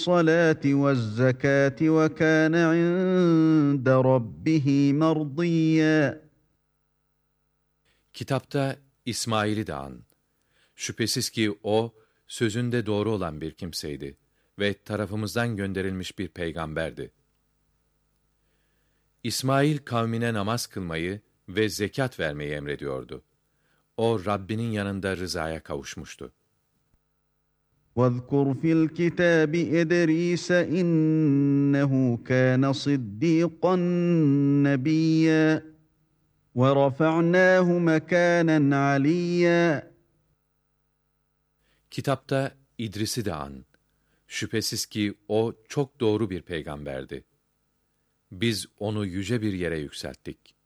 الصلاة والزكاة وكان عند ربه مرضيا. Kitapta İsmail'i de an. Şüphesiz ki o, sözünde doğru olan bir kimseydi ve tarafımızdan gönderilmiş bir peygamberdi. İsmail kavmine namaz kılmayı ve zekat vermeyi emrediyordu. O Rabbinin yanında rızaya kavuşmuştu. وَاذْكُرْ فِي الْكِتَابِ إِدْرِيسَ إِنَّهُ كَانَ صِدِّيقًا نَبِيًّا وَرَفَعْنَاهُ مَكَانًا عَلِيًّا. Kitapta İdris'i de an. Şüphesiz ki o çok doğru bir peygamberdi. Biz onu yüce bir yere yükselttik.